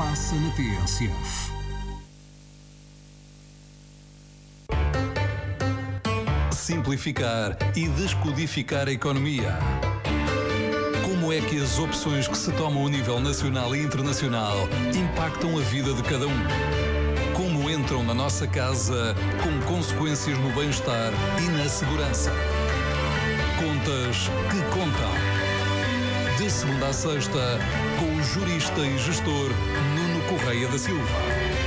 Passa na TSF. Simplificar e descodificar a economia. Como é que as opções que se tomam a nível nacional e internacional impactam a vida de cada um? Como entram na nossa casa com consequências no bem-estar e na segurança? Contas que contam. De segunda a sexta, com o jurista e gestor Nuno Correia da Silva.